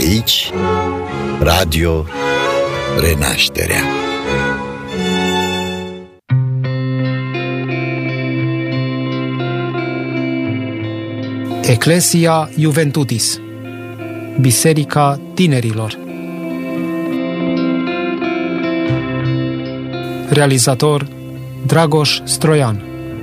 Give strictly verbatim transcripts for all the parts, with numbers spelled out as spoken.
Aici, Radio Renașterea. Ecclesia Juventutis, Biserica Tinerilor. Realizator Dragoș Stroian.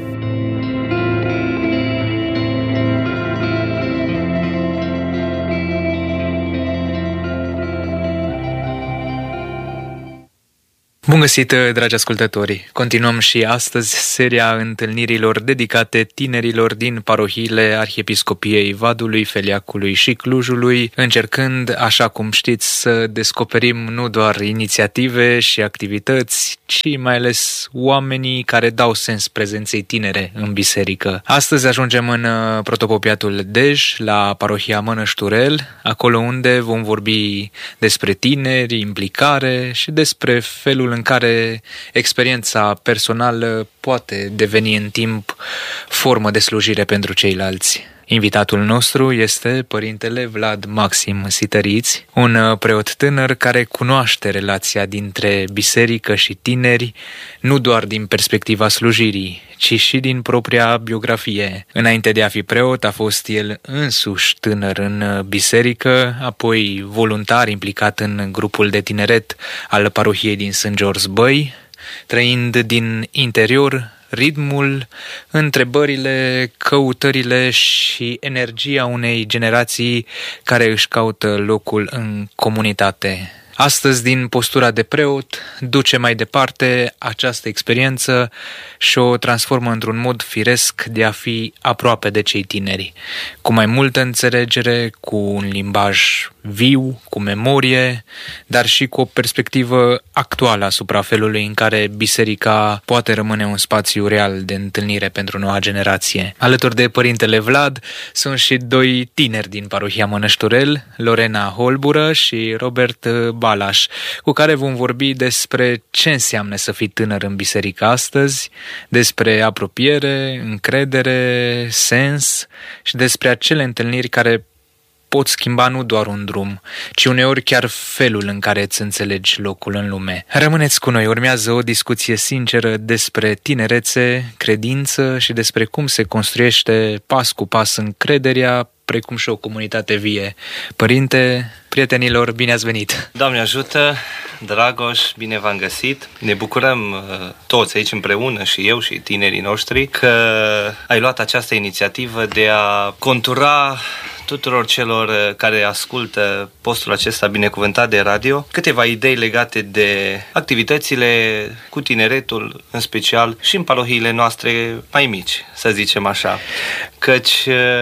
Bun găsit, dragi ascultători! Continuăm și astăzi seria întâlnirilor dedicate tinerilor din parohiile Arhiepiscopiei Vadului, Feliacului și Clujului, încercând, așa cum știți, să descoperim nu doar inițiative și activități, ci mai ales oamenii care dau sens prezenței tinere în biserică. Astăzi ajungem în protopopiatul Dej, la parohia Mănășturel, acolo unde vom vorbi despre tineri, implicare și despre felul în care experiența personală poate deveni în timp formă de slujire pentru ceilalți. Invitatul nostru este părintele Vlad Maxim Sităriți, un preot tânăr care cunoaște relația dintre biserică și tineri, nu doar din perspectiva slujirii, ci și din propria biografie. Înainte de a fi preot, a fost el însuși tânăr în biserică, apoi voluntar implicat în grupul de tineret al parohiei din Saint George Băi, trăind din interior ritmul, întrebările, căutările și energia unei generații care își caută locul în comunitate. Astăzi, din postura de preot, duce mai departe această experiență și o transformă într-un mod firesc de a fi aproape de cei tineri, cu mai multă înțelegere, cu un limbaj viu, cu memorie, dar și cu o perspectivă actuală asupra felului în care biserica poate rămâne un spațiu real de întâlnire pentru noua generație. Alături de părintele Vlad sunt și doi tineri din parohia Mănășturel, Lorena Holbură și Robert Balaș, cu care vom vorbi despre ce înseamnă să fii tânăr în biserică astăzi, despre apropiere, încredere, sens și despre acele întâlniri care pot schimba nu doar un drum, ci uneori chiar felul în care îți înțelegi locul în lume. Rămâneți cu noi, urmează o discuție sinceră despre tinerețe, credință și despre cum se construiește pas cu pas încrederea, precum și o comunitate vie. Părinte, prietenilor, bine ați venit! Doamne ajută, Dragoș, bine v-am găsit! Ne bucurăm uh, toți aici împreună, și eu și tinerii noștri, că ai luat această inițiativă de a contura tuturor celor care ascultă postul acesta binecuvântat de radio câteva idei legate de activitățile cu tineretul, în special și în parohiile noastre mai mici, să zicem așa. Căci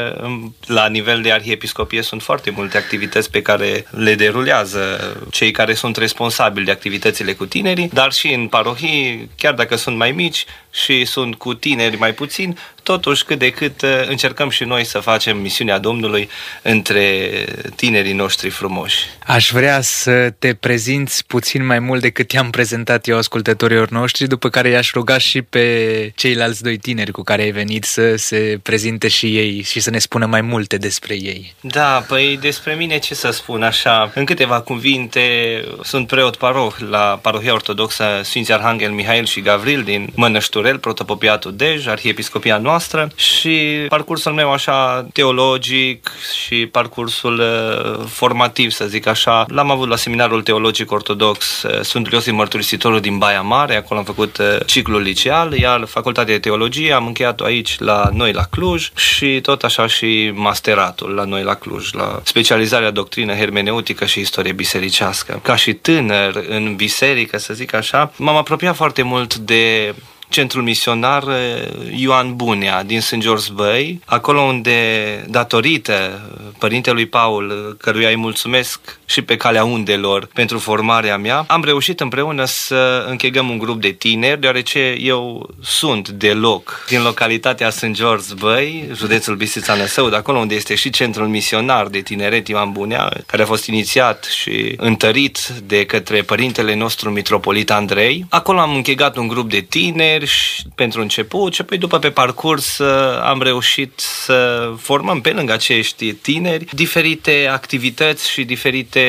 la nivel de arhiepiscopie sunt foarte multe activități pe care le derulează cei care sunt responsabili de activitățile cu tinerii, dar și în parohii, chiar dacă sunt mai mici și sunt cu tineri mai puțin, totuși cât de cât încercăm și noi să facem misiunea Domnului între tinerii noștri frumoși. Aș vrea să te prezinți puțin mai mult decât te-am prezentat eu ascultătorilor noștri, după care i-aș ruga și pe ceilalți doi tineri cu care ai venit să se prezinte și ei și să ne spună mai multe despre ei. Da, păi despre mine ce să spun așa, în câteva cuvinte, sunt preot paroh la parohia ortodoxă Sfinții Arhanghel Mihail și Gavril din Mănășturel, protopopiatul Dej, arhiepiscopia noastră, și parcursul meu așa teologic și parcursul uh, formativ, să zic așa, l-am avut la seminarul teologic ortodox uh, Sfântul Iosif Mărturisitorul din Baia Mare, acolo am făcut uh, ciclul liceal, iar facultatea de teologie am încheiat-o aici la noi la Cluj și tot așa și masteratul la noi la Cluj, la specializarea doctrină hermeneutică și istorie bisericească. Ca și tânăr în biserică, să zic așa, m-am apropiat foarte mult de centrul misionar Ioan Bunea din Saint George Băi, acolo unde, datorită părintelui Paul, căruia îi mulțumesc și pe calea undelor pentru formarea mea, am reușit împreună să închegăm un grup de tineri, deoarece eu sunt de loc din localitatea Saint George Băi, județul Bistrița Năsăud, acolo unde este și centrul misionar de tineret Ioan Bunea, care a fost inițiat și întărit de către părintele nostru mitropolit Andrei. Acolo am închegat un grup de tineri tineri și pentru început și apoi după pe parcurs am reușit să formăm pe lângă acești tineri diferite activități și diferite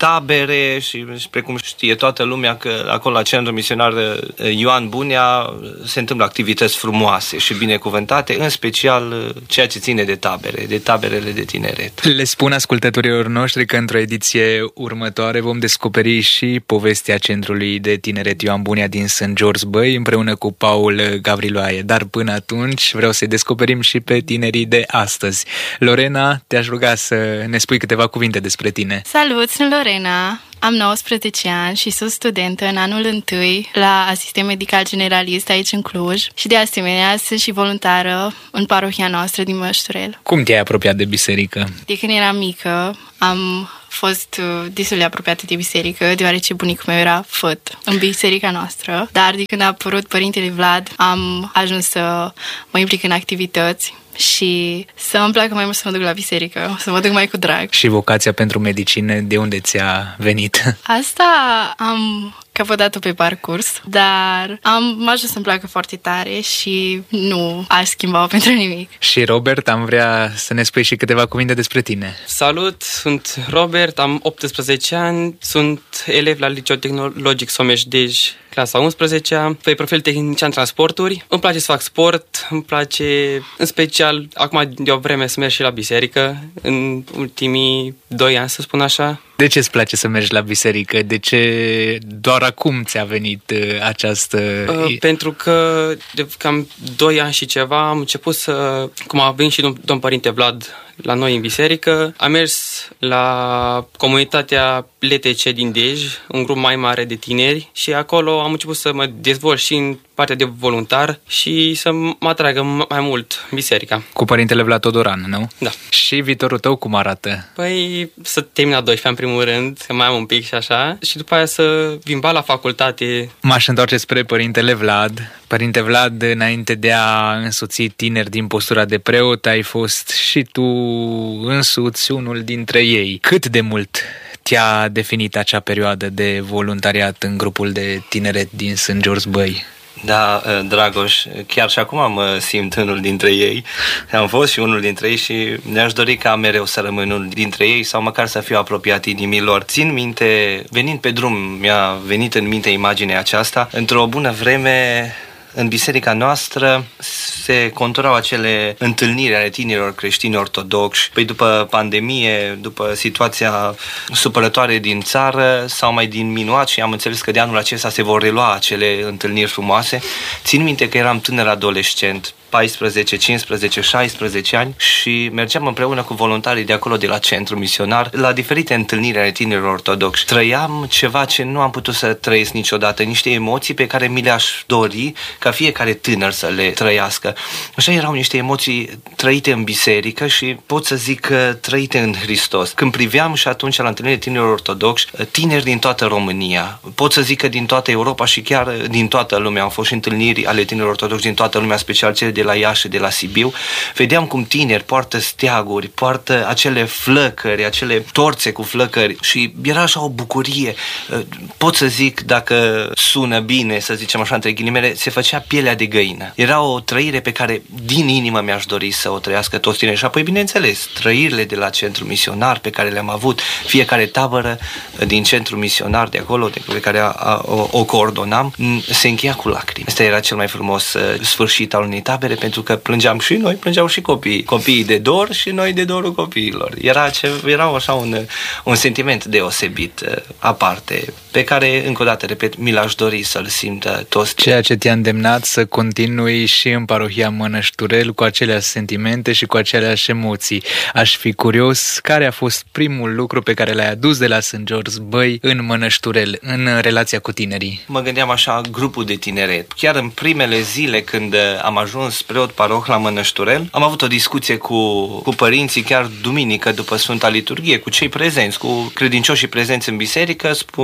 tabere și, și precum știe toată lumea că acolo la Centrul Misionar Ioan Bunea se întâmplă activități frumoase și binecuvântate, în special ceea ce ține de tabere, de taberele de tineret. Le spun ascultătorilor noștri că într-o ediție următoare vom descoperi și povestea Centrului de Tineret Ioan Bunea din Saint George Băi împreună cu Paul Gavriloae, dar până atunci vreau să-i descoperim și pe tinerii de astăzi. Lorena, te-aș ruga să ne spui câteva cuvinte despre tine. Salut, sunt Lorena, am nouăsprezece ani și sunt studentă în anul întâi la asistent medical generalist aici în Cluj și de asemenea sunt și voluntară în parohia noastră din Mănășturel. Cum te-ai apropiat de biserică? De când eram mică am fost destul de apropiată de biserică, deoarece bunicul meu era făt în biserica noastră, dar de când a apărut Părintele Vlad am ajuns să mă implic în activități și să îmi placă mai mult să mă duc la biserică, să mă duc mai cu drag. Și vocația pentru medicină, de unde ți-a venit? Asta am căpătat-o pe parcurs, dar am ajuns să-mi placă foarte tare și nu aș schimba-o pentru nimic. Și Robert, am vrea să ne spui și câteva cuvinte despre tine. Salut, sunt Robert, am optsprezece ani, sunt elev la Liceul Tehnologic Someș-Dej, clasa a unsprezecea, pe profil tehnician transporturi. Îmi place să fac sport, îmi place în special, acum de o vreme, să merg și la biserică, în ultimii doi ani, să spun așa. De ce îți place să mergi la biserică? De ce doar acum ți-a venit uh, această... Uh, pentru că de cam doi ani și ceva am început să... Cum a venit și domn, domn Părinte Vlad la noi în biserică, am mers la comunitatea L T C din Dej, un grup mai mare de tineri și acolo am început să mă dezvolt și în partea de voluntar și să mă atragă mai mult biserica. Cu Părintele Vlad Todoran, nu? Da. Și viitorul tău cum arată? Păi să termin a doisprezecea în primul rând, că mai am un pic și așa, și după aia să vin ba la facultate. M-aș întoarce spre Părintele Vlad. Părinte Vlad, înainte de a însoți tineri din postura de preot, ai fost și tu însuți unul dintre ei. Cât de mult te-a definit acea perioadă de voluntariat în grupul de tineret din Saint George Băi? Da, Dragoș, chiar și acum mă simt unul dintre ei. Am fost și unul dintre ei și ne-aș dori ca mereu să rămân unul dintre ei sau măcar să fiu apropiat inimilor. Țin minte, venind pe drum, mi-a venit în minte imaginea aceasta. Într-o bună vreme, în biserica noastră se conturau acele întâlniri ale tinerilor creștini ortodoxi. Păi după pandemie, după situația supărătoare din țară, s-au mai diminuat și am înțeles că de anul acesta se vor relua acele întâlniri frumoase. Țin minte că eram tânăr adolescent, paisprezece, cincisprezece, șaisprezece ani și mergeam împreună cu voluntarii de acolo de la Centrul Misionar la diferite întâlniri ale tinerilor ortodoxi. Trăiam ceva ce nu am putut să trăiesc niciodată, niște emoții pe care mi le-aș dori ca fiecare tânăr să le trăiască. Așa erau niște emoții trăite în biserică și pot să zic că trăite în Hristos. Când priveam și atunci la întâlnirile tinerilor ortodoxi, tineri din toată România, pot să zic că din toată Europa și chiar din toată lumea, au fost și întâlniri ale tinerilor ortodoxi din toată lumea, special cele de la Iași și de la Sibiu, vedeam cum tineri poartă steaguri, poartă acele flăcări, acele torțe cu flăcări și era așa o bucurie. Pot să zic, dacă sună bine, să zicem așa între ghilimele, se făcea pielea de găină. Era o trăire pe care din inimă mi-aș dori să o trăiască toți tinerii. Și apoi, bineînțeles, trăirile de la Centrul Misionar pe care le-am avut, fiecare tabără din Centrul Misionar de acolo, de pe care a, a, o, o coordonam, se încheia cu lacrimi. Asta era cel mai frumos uh, sfârșit al unei tabere, pentru că plângeam și noi, plângeau și copiii. Copiii de dor și noi de dorul copiilor. Era, ce, era așa un, un sentiment deosebit, uh, aparte, pe care, încă o dată, repet, mi l-aș dori să-l simtă toți. Ceea ce te-a îndemnat să continui și în parohia Mănășturel cu aceleași sentimente și cu aceleași emoții. Aș fi curios care a fost primul lucru pe care l-ai adus de la Saint George Băi în Mănășturel, în relația cu tinerii. Mă gândeam așa, grupul de tineret. Chiar în primele zile când am ajuns preot paroh la Mănășturel, am avut o discuție cu, cu părinții, chiar duminică după Sfânta Liturghie, cu cei prezenți, cu credincioșii prezenți în biserică, spunând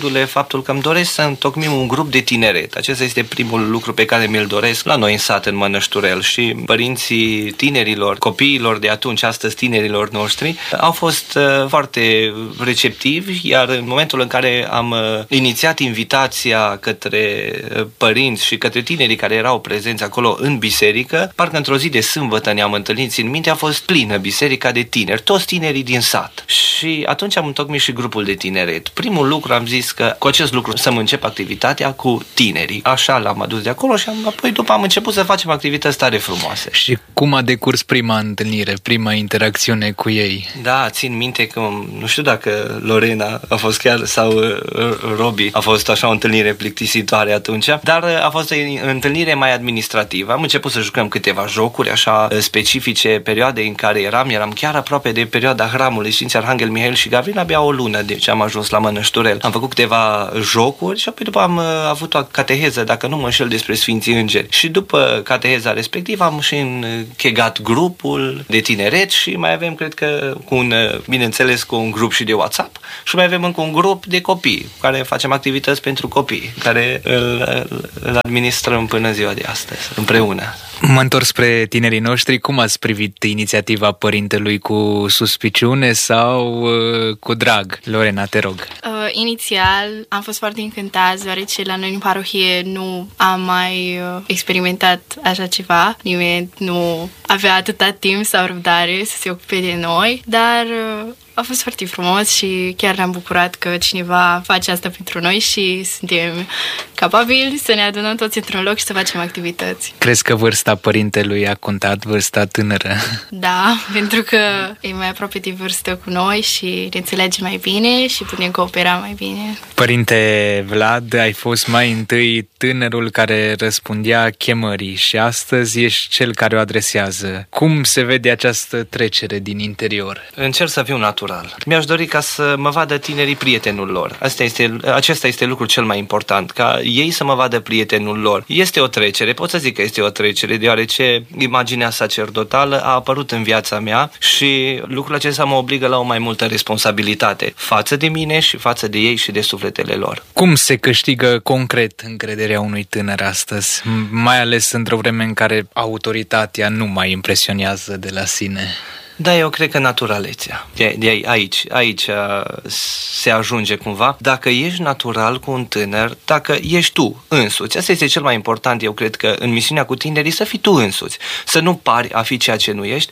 spunându-le faptul că îmi doresc să întocmim un grup de tineret. Acesta este primul lucru pe care mi-l doresc la noi în sat, în Mănășturel, și părinții tinerilor, copiilor de atunci, astăzi tinerilor noștri, au fost uh, foarte receptivi, iar în momentul în care am uh, inițiat invitația către uh, părinți și către tinerii care erau prezenți acolo în biserică, parcă într-o zi de sâmbătă ne-am întâlnit, țin minte, a fost plină biserica de tineri, toți tinerii din sat. Și atunci am întocmit și grupul de tineret. Primul lucru am zis că cu acest lucru să-mi încep activitatea cu tinerii. Așa l-am adus de acolo și am, apoi după am început să facem activități tare frumoase. Și cum a decurs prima întâlnire, prima interacțiune cu ei? Da, țin minte că, nu știu dacă Lorena a fost chiar sau uh, Robi a fost așa o întâlnire plictisitoare atunci, dar uh, a fost o întâlnire mai administrativă. Am început să jucăm câteva jocuri așa uh, specifice perioadei în care eram. Eram chiar aproape de perioada hramului Sfinții Arhanghel Mihail și Gavril, abia o lună de ce am ajuns la Mănășturel. Am făcut câteva jocuri și apoi după am uh, avut o cateheză, dacă nu mă înșel, despre Sfinții Îngeri. Și după cateheza respectivă am și închegat grupul de tineret și mai avem, cred că, cu un, bineînțeles, cu un grup și de WhatsApp și mai avem încă un grup de copii, cu care facem activități pentru copii, care îl, îl administrăm până ziua de astăzi, împreună. Mă întorc spre tinerii noștri. Cum ați privit inițiativa părintelui, cu suspiciune sau uh, cu drag? Lorena, te rog. Uh, inițial am fost foarte încântați, deoarece la noi în parohie nu am mai uh, experimentat așa ceva. Nimeni nu avea atâta timp sau răbdare să se ocupe de noi, dar uh, a fost foarte frumos și chiar ne-am bucurat că cineva face asta pentru noi și suntem capabili să ne adunăm toți într-un loc și să facem activități. Crezi că vârsta părintelui a contat, vârsta tânără? Da, pentru că e mai aproape de vârstă cu noi și ne înțelege mai bine și putem coopera mai bine. Părinte Vlad, ai fost mai întâi tânărul care răspundea chemării și astăzi ești cel care o adresează. Cum se vede această trecere din interior? Încerc să fiu natural. Mi-aș dori ca să mă vadă tinerii prietenul lor. Asta este, acesta este lucrul cel mai important, ca ei să mă vadă prietenul lor. Este o trecere, pot să zic că este o trecere, deoarece imaginea sacerdotală a apărut în viața mea și lucrul acesta mă obligă la o mai multă responsabilitate față de mine și față de ei și de sufletele lor. Cum se câștigă concret încrederea unui tânăr astăzi, mai ales într-o vreme în care autoritatea nu mai impresionează de la sine? Da, eu cred că naturalețea. De, de aici, aici se ajunge cumva. Dacă ești natural cu un tânăr, dacă ești tu însuți, asta este cel mai important, eu cred că în misiunea cu tinerii, să fii tu însuți, să nu pari a fi ceea ce nu ești.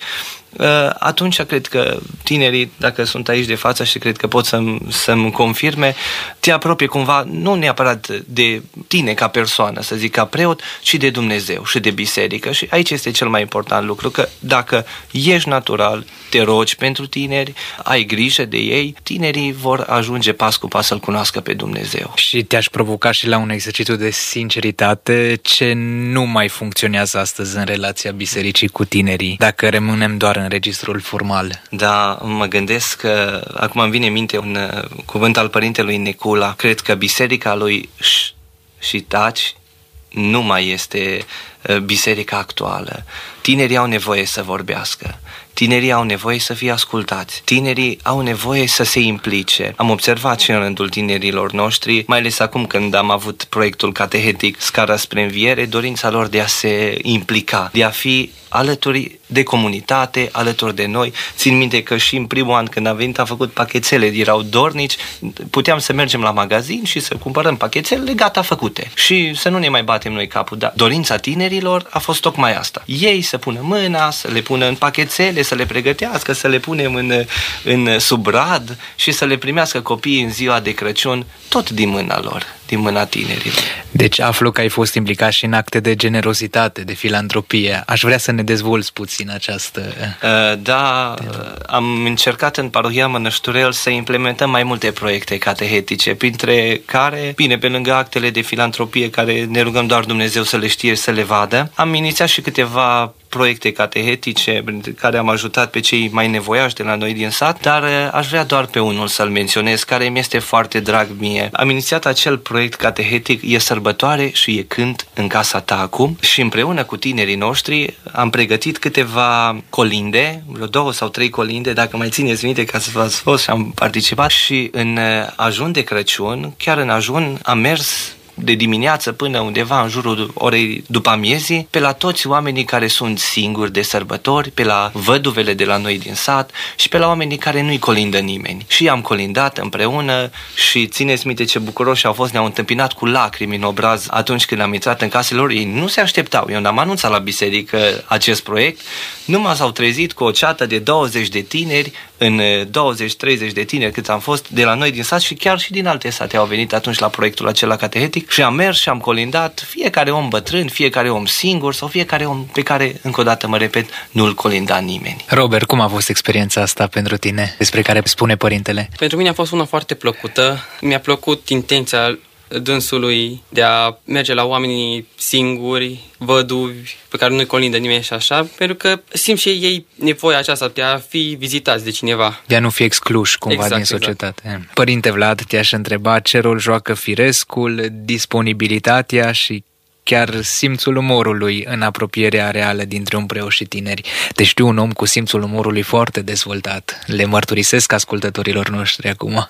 Atunci cred că tinerii, dacă sunt aici de față și cred că pot să-mi, să-mi confirme, te apropie cumva, nu neapărat de tine ca persoană, să zic ca preot, ci de Dumnezeu și de biserică. Și aici este cel mai important lucru, că dacă ești natural, te rogi pentru tineri, ai grijă de ei, tinerii vor ajunge pas cu pas să-L cunoască pe Dumnezeu. Și te-aș provoca și la un exercițiu de sinceritate ce nu mai funcționează astăzi în relația bisericii cu tinerii, dacă rămânem doar în registrul formal. Da, mă gândesc că acum îmi vine în minte un uh, cuvânt al părintelui Necula. Cred că biserica lui Ș și Taci nu mai este uh, biserica actuală. Tinerii au nevoie să vorbească. Tinerii au nevoie să fie ascultați. Tinerii au nevoie să se implice. Am observat și în rândul tinerilor noștri, mai ales acum când am avut proiectul catehetic Scara spre Înviere, dorința lor de a se implica, de a fi alături de comunitate, alături de noi. Țin minte că și în primul an când am venit am făcut pachetele, erau dornici, puteam să mergem la magazin și să cumpărăm pachetele gata făcute și să nu ne mai batem noi capul. Dar dorința tinerilor a fost tocmai asta. Ei să pună mâna, să le pună în pachetele, să le pregătească, să le punem în, în subrad și să le primească copiii în ziua de Crăciun, tot din mâna lor, din mâna tinerilor. Deci aflu că ai fost implicat și în acte de generozitate, de filantropie. Aș vrea să ne dezvolți puțin această... Uh, da, uh, am încercat în parohia Mănășturel să implementăm mai multe proiecte catehetice, printre care, bine, pe lângă actele de filantropie, care ne rugăm doar Dumnezeu să le știe și să le vadă, am inițiat și câteva proiecte catehetice prin care am ajutat pe cei mai nevoiași de la noi din sat, dar aș vrea doar pe unul să-l menționez, care mi este foarte drag mie. Am inițiat acel proiect proiect catehetic E sărbătoare și e cânt în casa ta acum și împreună cu tinerii noștri am pregătit câteva colinde, vreo două sau trei colinde, dacă mai țineți minte că ați fost și am participat și în ajun de Crăciun, chiar în ajun am mers de dimineață până undeva în jurul orei după amiezii, pe la toți oamenii care sunt singuri de sărbători, pe la văduvele de la noi din sat și pe la oamenii care nu-i colindă nimeni. Și am colindat împreună și țineți minte ce bucuroși au fost, ne-au întâmpinat cu lacrimi în obraz atunci când am intrat în casele lor. Ei nu se așteptau. Eu n-am anunțat la biserică acest proiect, numai s-au trezit cu o ceată de douăzeci de tineri, în douăzeci treizeci de tineri cât am fost de la noi din sat și chiar și din alte sate au venit atunci la proiectul acela catehetic și am mers și am colindat fiecare om bătrân, fiecare om singur sau fiecare om pe care, încă o dată mă repet, nu-l colinda nimeni. Robert, cum a fost experiența asta pentru tine, despre care spune părintele? Pentru mine a fost una foarte plăcută. Mi-a plăcut intenția dânsului de a merge la oamenii singuri, văduvi, pe care nu-i colindă nimeni și așa, pentru că simt și ei nevoia aceasta de a fi vizitați de cineva. De a nu fi excluși cumva exact, din societate. Exact. Părinte Vlad, te-aș întreba ce rol joacă firescul, disponibilitatea și chiar simțul umorului în apropierea reală dintre un preot și tineri. Te știu un om cu simțul umorului foarte dezvoltat. Le mărturisesc ascultătorilor noștri acum.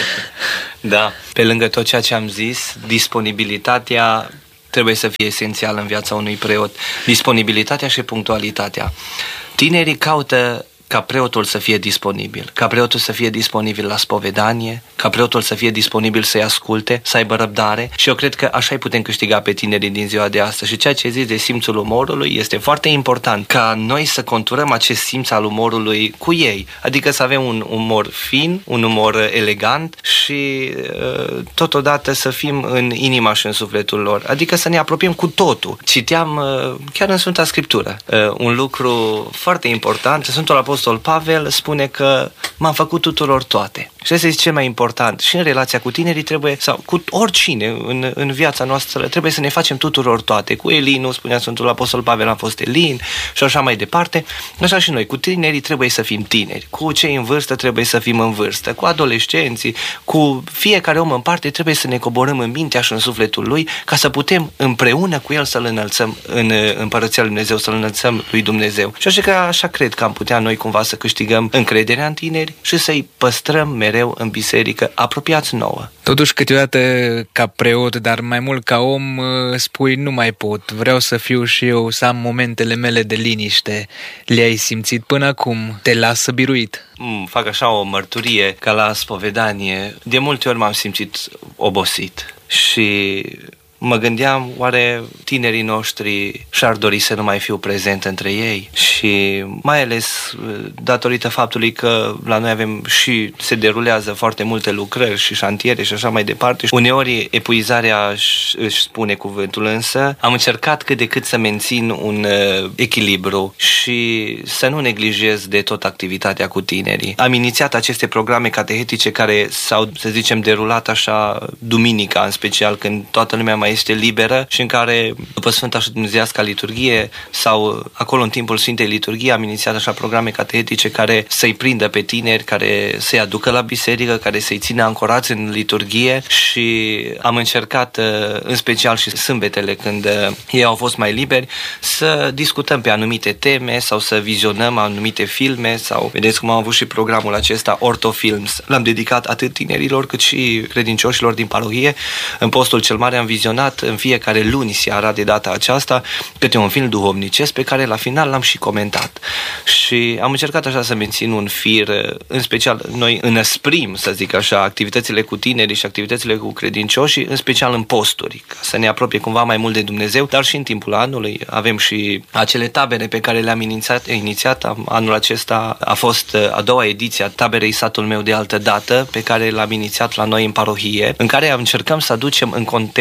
Da, pe lângă tot ceea ce am zis, disponibilitatea trebuie să fie esențială în viața unui preot. Disponibilitatea și punctualitatea. Tinerii caută ca preotul să fie disponibil, ca preotul să fie disponibil la spovedanie, ca preotul să fie disponibil să-i asculte, să aibă răbdare și eu cred că așa îi putem câștiga pe tinerii din ziua de astăzi. Și ceea ce zici de simțul umorului este foarte important ca noi să conturăm acest simț al umorului cu ei, adică să avem un umor fin, un umor elegant și uh, totodată să fim în inima și în sufletul lor, adică să ne apropiem cu totul. Citeam uh, chiar în Sfânta Scriptură uh, un lucru foarte important. Sfântul Apostol Pavel spune că m-am făcut tuturor toate. Și asta este cel mai important. Și în relația cu tinerii trebuie, sau cu oricine în, în viața noastră, trebuie să ne facem tuturor toate. Cu Elinul, spunea Sfântul Apostol Pavel, am fost Elin și așa mai departe. Așa și noi, cu tinerii trebuie să fim tineri. Cu cei în vârstă trebuie să fim în vârstă. Cu adolescenții, cu fiecare om în parte trebuie să ne coborâm în mintea și în sufletul lui ca să putem împreună cu el să-l înălțăm în Împărăția lui Dumnezeu, să-l înălțăm lui Dumnezeu. Și așa că așa cred că am putea noi cumva să câștigăm încrederea în tineri și să-i păstrăm mereu în biserică, apropiați nouă. Totuși, câteodată, ca preot, dar mai mult ca om, spui, nu mai pot, vreau să fiu și eu, să am momentele mele de liniște. Le-ai simțit până acum? Te lasă biruit? Mm, fac așa o mărturie ca la spovedanie. De multe ori m-am simțit obosit și mă gândeam, oare tinerii noștri și-ar dori să nu mai fiu prezent între ei? Și mai ales datorită faptului că la noi avem și se derulează foarte multe lucrări și șantiere și așa mai departe. Uneori epuizarea își spune cuvântul, însă am încercat cât de cât să mențin un echilibru și să nu neglijez de tot activitatea cu tinerii. Am inițiat aceste programe catehetice care s-au, să zicem, derulat așa duminica, în special când toată lumea mai este liberă și în care, după Sfânta și Dumnezeiasca liturghie sau acolo în timpul Sfintei Liturghii, am inițiat așa programe catehetice care să-i prindă pe tineri, care să-i aducă la biserică, care să-i țină ancorați în liturghie și am încercat, în special și sâmbetele, când ei au fost mai liberi, să discutăm pe anumite teme sau să vizionăm anumite filme sau, vedeți cum am avut și programul acesta, Ortofilms. L-am dedicat atât tinerilor cât și credincioșilor din parohie. În postul cel mare am vizionat în fiecare luni seara de data aceasta câte un film duhovnicesc pe care la final l-am și comentat. Și am încercat așa să mențin un fir, în special noi înăsprim, să zic așa, activitățile cu tinerii și activitățile cu credincioșii, în special în posturi, ca să ne apropie cumva mai mult de Dumnezeu, dar și în timpul anului avem și acele tabere pe care le-am inițiat, inițiat. Anul acesta a fost a doua ediție a taberei Satul meu de altă dată, pe care l-am inițiat la noi în parohie, în care încercăm să aducem în contemporaneitate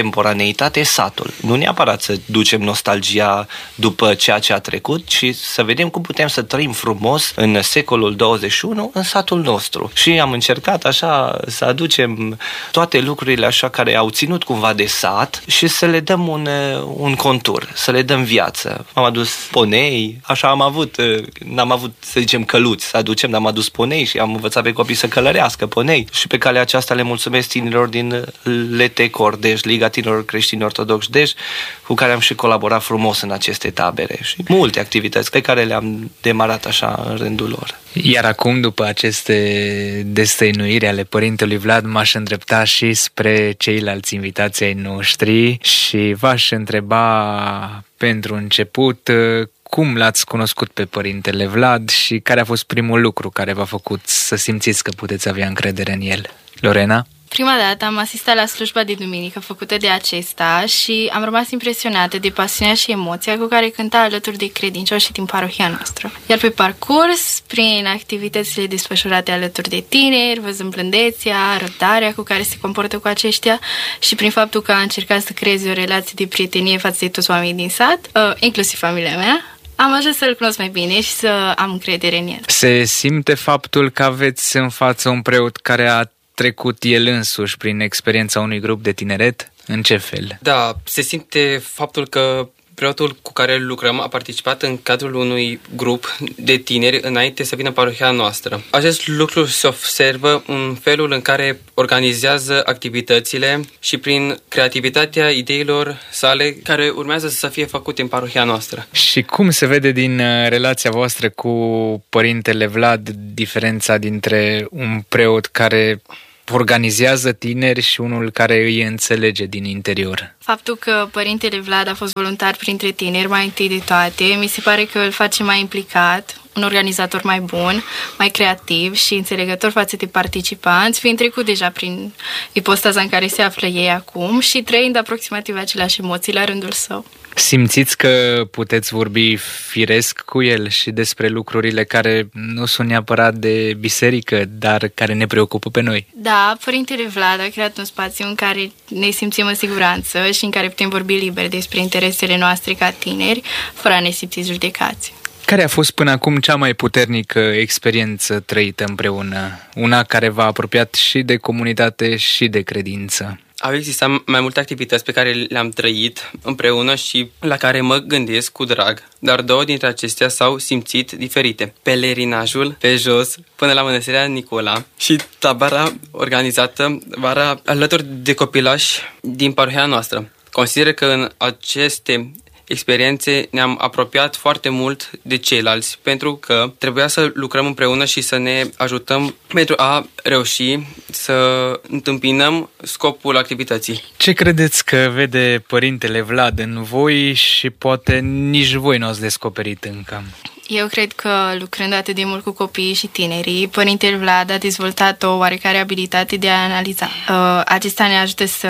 spontaneitate satul. Nu neapărat să ducem nostalgia după ceea ce a trecut, ci să vedem cum putem să trăim frumos în secolul douăzeci și unu în satul nostru. Și am încercat așa să aducem toate lucrurile așa care au ținut cumva de sat și să le dăm un, un contur, să le dăm viață. Am adus ponei, așa am avut, n-am avut, să zicem, căluți să aducem, dar am adus ponei și am învățat pe copii să călărească ponei. Și pe calea aceasta le mulțumesc tinerilor din L T C O R Dej, Liga Tinerilor Creștini Ortodoxi Dej, cu care am și colaborat frumos în aceste tabere și multe activități pe care le-am demarat așa în rândul lor. Iar acum, după aceste destăinuiri ale părintelui Vlad, m-aș îndrepta și spre ceilalți invitații ai noștri și v-aș întreba pentru început cum l-ați cunoscut pe părintele Vlad și care a fost primul lucru care v-a făcut să simțiți că puteți avea încredere în el. Lorena? Prima dată am asistat la slujba de duminică făcută de acesta și am rămas impresionată de pasiunea și emoția cu care cânta alături de credincioși din parohia noastră. Iar pe parcurs, prin activitățile desfășurate alături de tineri, văzând blândețea, răbdarea cu care se comportă cu aceștia și prin faptul că a încercat să creeze o relație de prietenie față de toți oamenii din sat, inclusiv familia mea, am ajuns să-l cunosc mai bine și să am încredere în el. Se simte faptul că aveți în față un preot care a trecut el însuși prin experiența unui grup de tineret? În ce fel? Da, se simte faptul că preotul cu care lucrăm a participat în cadrul unui grup de tineri înainte să vină parohia noastră. Acest lucru se observă în felul în care organizează activitățile și prin creativitatea ideilor sale care urmează să fie făcute în parohia noastră. Și cum se vede din relația voastră cu părintele Vlad diferența dintre un preot care organizează tineri și unul care îi înțelege din interior? Faptul că părintele Vlad a fost voluntar printre tineri mai întâi de toate, mi se pare că îl face mai implicat, un organizator mai bun, mai creativ și înțelegător față de participanți, fiind trecut deja prin ipostaza în care se află ei acum și trăind aproximativ aceleași emoții la rândul său. Simțiți că puteți vorbi firesc cu el și despre lucrurile care nu sunt neapărat de biserică, dar care ne preocupă pe noi? Da, părintele Vlad a creat un spațiu în care ne simțim în siguranță și în care putem vorbi liber despre interesele noastre ca tineri, fără a ne simți judecați. Care a fost până acum cea mai puternică experiență trăită împreună? Una care v-a apropiat și de comunitate și de credință? Au existat mai multe activități pe care le-am trăit împreună și la care mă gândesc cu drag, dar două dintre acestea s-au simțit diferite. Pelerinajul pe jos până la Mănăstirea Nicola și tabăra organizată vara alături de copilași din parohia noastră. Consider că în aceste experiențe ne-am apropiat foarte mult de ceilalți pentru că trebuia să lucrăm împreună și să ne ajutăm pentru a reuși să întâmpinăm scopul activității. Ce credeți că vede părintele Vlad în voi și poate nici voi nu ați descoperit încă? Eu cred că, lucrând atât de mult cu copiii și tinerii, părintele Vlad a dezvoltat o oarecare abilitate de a analiza. Acesta ne ajută să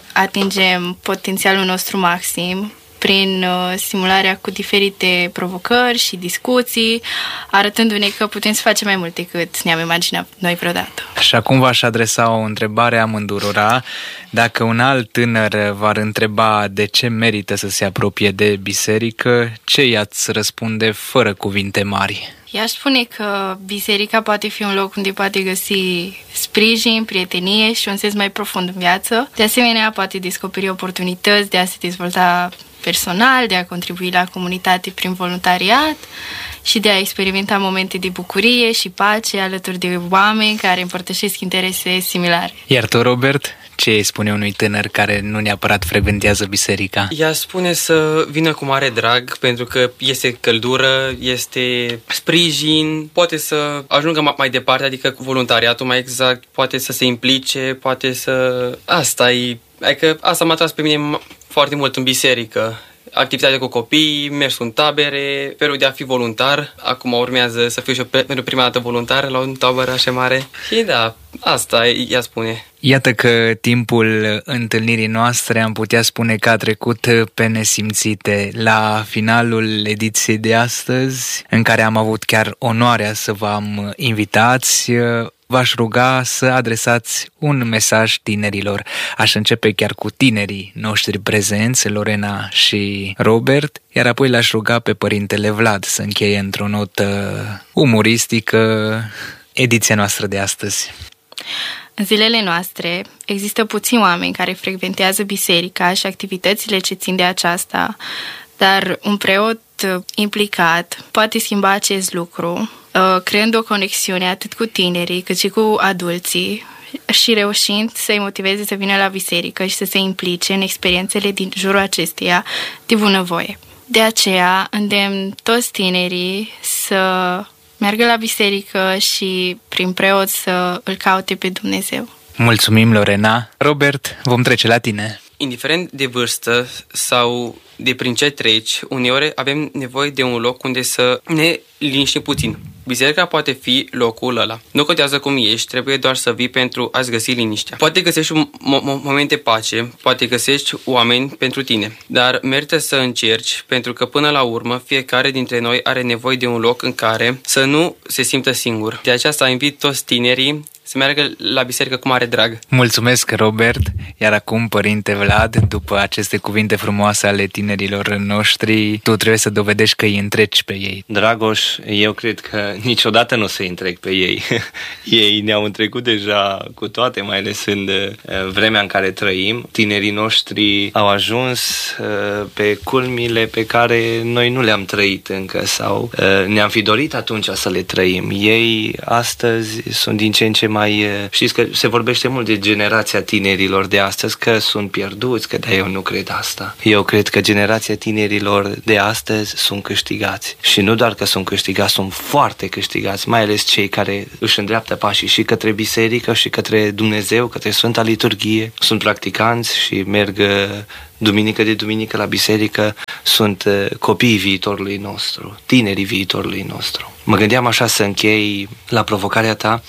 atingem potențialul nostru maxim prin simularea cu diferite provocări și discuții, arătându-ne că putem să facem mai mult decât ne-am imaginat noi vreodată. Și acum v-aș adresa o întrebare amândurora. Dacă un alt tânăr v-ar întreba de ce merită să se apropie de biserică, ce i-ați răspunde fără cuvinte mari? I-aș spune că biserica poate fi un loc unde poate găsi sprijin, prietenie și un sens mai profund în viață. De asemenea, poate descoperi oportunități de a se dezvolta personal, de a contribui la comunitate prin voluntariat și de a experimenta momente de bucurie și pace alături de oameni care împărtășesc interese similare. Iar tu, Robert, ce îi spune unui tânăr care nu neapărat frecventează biserica? Ea spune să vină cu mare drag, pentru că este căldură, este sprijin, poate să ajungă mai departe, adică voluntariatul mai exact, poate să se implice, poate să... Asta e... Adică asta m-a tras pe mine foarte mult în biserică. Activitatea cu copii, mers în tabere, felul de a fi voluntar. Acum urmează să fiu și eu pentru prima dată voluntar la un tabără așa mare. Și da, asta ea spune. Iată că timpul întâlnirii noastre am putea spune că a trecut pe nesimțite. La finalul ediției de astăzi, în care am avut chiar onoarea să vă am invitați, v-aș ruga să adresați un mesaj tinerilor. Aș începe chiar cu tinerii noștri prezenți, Lorena și Robert, iar apoi l-aș ruga pe părintele Vlad să încheie într-o notă umoristică ediția noastră de astăzi. În zilele noastre există puțini oameni care frecventează biserica și activitățile ce țin de aceasta, dar un preot implicat poate schimba acest lucru, creând o conexiune atât cu tinerii cât și cu adulții și reușind să-i motiveze să vină la biserică și să se implice în experiențele din jurul acesteia de bunăvoie. De aceea îndemn toți tinerii să meargă la biserică și prin preot să îl caute pe Dumnezeu. Mulțumim, Lorena. Robert, vom trece la tine. Indiferent de vârstă sau de prin ce treci, uneori avem nevoie de un loc unde să ne liniștim puțin. Biserica poate fi locul ăla. Nu contează cum ești, trebuie doar să vii pentru a-ți găsi liniștea. Poate găsești un mo- moment de pace, poate găsești oameni pentru tine, dar merită să încerci, pentru că până la urmă fiecare dintre noi are nevoie de un loc în care să nu se simtă singur. De aceasta invit toți tinerii să meargă la biserică cu mare drag. Mulțumesc, Robert. Iar acum, părinte Vlad, după aceste cuvinte frumoase ale tinerilor noștri, tu trebuie să dovedești că îi întreci pe ei. Dragoș, eu cred că niciodată nu o să-i întrec pe ei. Ei ne-au întrecut deja cu toate, mai ales în vremea în care trăim. Tinerii noștri au ajuns pe culmile pe care noi nu le-am trăit încă sau ne-am fi dorit atunci să le trăim. Ei astăzi sunt din ce în ce mai Mai, știți că se vorbește mult de generația tinerilor de astăzi, că sunt pierduți, că da, eu nu cred asta. Eu cred că generația tinerilor de astăzi sunt câștigați. Și nu doar că sunt câștigați, sunt foarte câștigați, mai ales cei care își îndreaptă pașii și către biserică și către Dumnezeu, către Sfânta Liturghie. Sunt practicanți și merg duminică de duminică la biserică, sunt copiii viitorului nostru, tinerii viitorului nostru. Mă gândeam așa să închei la provocarea ta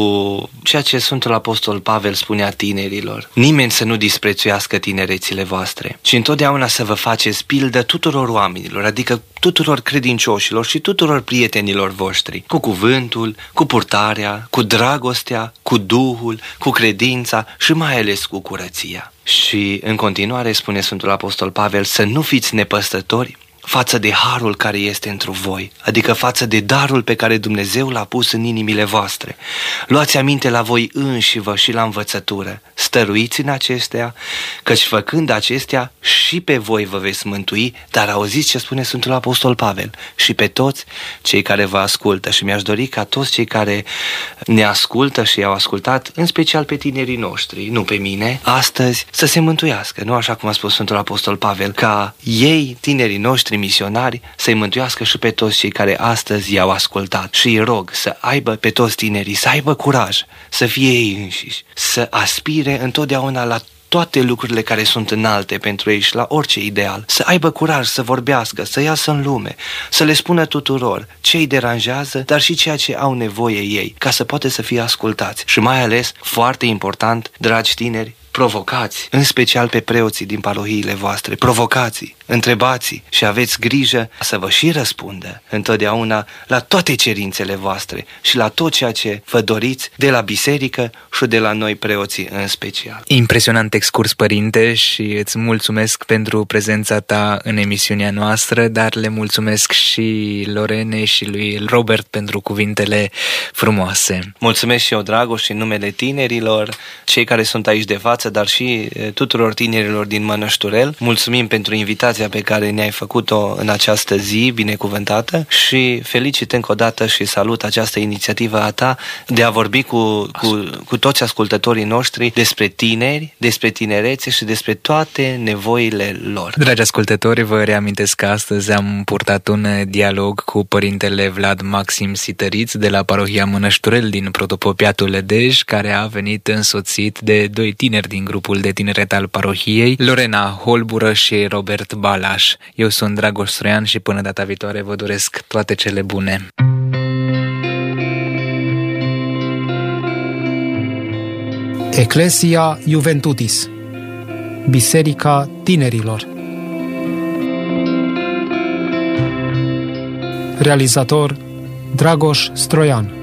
cu ceea ce Sfântul Apostol Pavel spunea tinerilor. Nimeni să nu disprețuiască tinerețile voastre, ci întotdeauna să vă faceți pildă tuturor oamenilor, adică tuturor credincioșilor și tuturor prietenilor voștri, cu cuvântul, cu purtarea, cu dragostea, cu Duhul, cu credința și mai ales cu curăția. Și în continuare spune Sfântul Apostol Pavel să nu fiți nepăstători față de harul care este întru voi, adică față de darul pe care Dumnezeu l-a pus în inimile voastre. Luați aminte la voi înșivă și la învățătură, stăruiți în acestea, căci făcând acestea și pe voi vă veți mântui, dar auziți ce spune Sfântul Apostol Pavel, și pe toți cei care vă ascultă. Și mi-aș dori ca toți cei care ne ascultă și i-au ascultat, în special pe tinerii noștri, nu pe mine, astăzi să se mântuiască, nu așa cum a spus Sfântul Apostol Pavel, ca ei, tinerii noștri misionari, să-i mântuiască și pe toți cei care astăzi i-au ascultat. Și îi rog să aibă pe toți tinerii, să aibă curaj, să fie ei înșiși, să aspire întotdeauna la toate lucrurile care sunt înalte pentru ei și la orice ideal, să aibă curaj să vorbească, să iasă în lume, să le spună tuturor ce îi deranjează, dar și ceea ce au nevoie ei, ca să poate să fie ascultați. Și mai ales, foarte important, dragi tineri, provocați, în special pe preoții din parohiile voastre, provocați, întrebați și aveți grijă să vă și răspundă întotdeauna la toate cerințele voastre și la tot ceea ce vă doriți de la biserică și de la noi preoții în special. Impresionant excurs, părinte, și îți mulțumesc pentru prezența ta în emisiunea noastră, dar le mulțumesc și Lorenei și lui Robert pentru cuvintele frumoase. Mulțumesc și eu, Dragoș, și în numele tinerilor, cei care sunt aici de față, dar și tuturor tinerilor din Mănășturel. Mulțumim pentru invitația pe care ne-ai făcut-o în această zi binecuvântată și felicit încă o dată și salut această inițiativă a ta de a vorbi cu, cu, cu toți ascultătorii noștri despre tineri, despre tinerețe și despre toate nevoile lor. Dragi ascultători, vă reamintesc că astăzi am purtat un dialog cu părintele Vlad Maxim Sităriț de la parohia Mănășturel din Protopopiatul Ledej, care a venit însoțit de doi tineri din grupul de tineret al parohiei, Lorena Holbură și Robert Balaș. Eu sunt Dragoș Stroian și până data viitoare vă doresc toate cele bune. Ecclesia Juventutis, Biserica Tinerilor. Realizator Dragoș Stroian.